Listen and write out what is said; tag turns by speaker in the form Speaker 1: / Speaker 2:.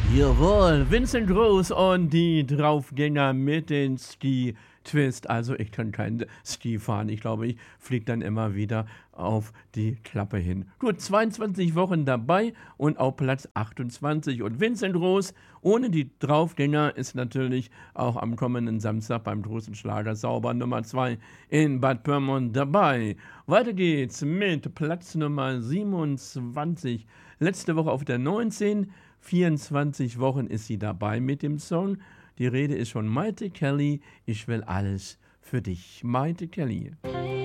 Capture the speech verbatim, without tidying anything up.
Speaker 1: Jawohl, Vincent Rose und die Draufgänger mit den Ski Twist. Also ich kann kein Ski fahren. Ich glaube, ich fliege dann immer wieder auf die Klappe hin. Gut, zweiundzwanzig Wochen dabei und auf Platz achtundzwanzig. Und Vincent Rose ohne die Draufgänger ist natürlich auch am kommenden Samstag beim großen Schlager Sauber Nummer zwei in Bad Pyrmont dabei. Weiter geht's mit Platz Nummer siebenundzwanzig. Letzte Woche auf der neunzehn. vierundzwanzig Wochen ist sie dabei mit dem Song. Die Rede ist von Maite Kelly. Ich will alles für dich. Maite Kelly.
Speaker 2: Hey.